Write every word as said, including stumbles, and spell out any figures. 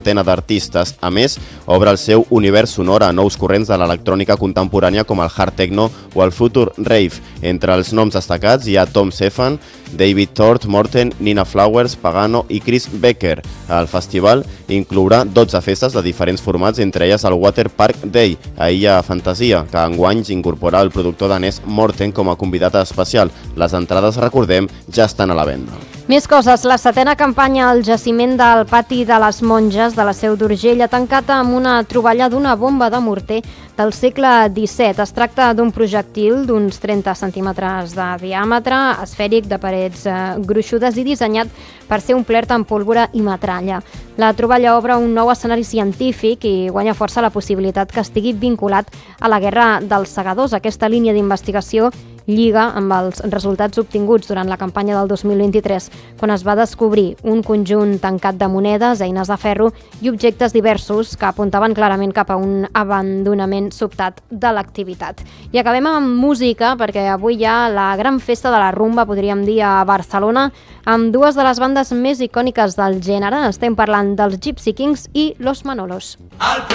centena d'artistes. A més, obre el seu univers sonor a nous corrents de l'electrònica contemporània com el hard techno o el future rave. Entre els noms destacats hi ha Tom Stefan, David Tort Morten, Nina Flowers, Pagano i Chris Becker. El festival inclourà dotze festes de diferents formats, entre elles el Water Park Day, a Illa Fantasia, que enguany incorpora el productor danès Morten com a convidat especial. Les entrades, recordem, ja estan a la venda. Més coses. La setena campanya al jaciment del Pati de les Monges de la Seu d'Urgell ha tancat amb una troballa d'una bomba de morter del segle disset. Es tracta d'un projectil d'uns trenta centímetres de diàmetre, esfèric, de parets eh, gruixudes i dissenyat per ser omplert amb pólvora i metralla. La troballa obre un nou escenari científic i guanya força la possibilitat que estigui vinculat a la Guerra dels Segadors. Aquesta línia d'investigació lliga amb els resultats obtinguts durant la campanya del dos mil vint-i-tres, quan es va descobrir un conjunt tancat de monedes, eines de ferro i objectes diversos que apuntaven clarament cap a un abandonament sobtat de l'activitat. I acabem amb música, perquè avui hi ha la gran festa de la rumba, podríem dir, a Barcelona, amb dues de les bandes més icòniques del gènere. Estem parlant dels Gypsy Kings i Los Manolos.